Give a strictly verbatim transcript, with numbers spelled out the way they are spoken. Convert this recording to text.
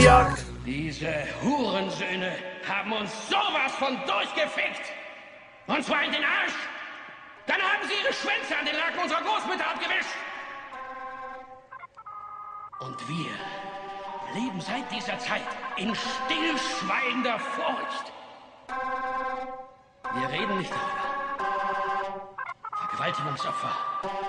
Jagd. Diese Hurensöhne haben uns sowas von durchgefickt. Und zwar in den Arsch. Dann haben sie ihre Schwänze an den Laken unserer Großmütter abgewischt. Und wir leben seit dieser Zeit in stillschweigender Furcht. Wir reden nicht darüber. Vergewaltigungsopfer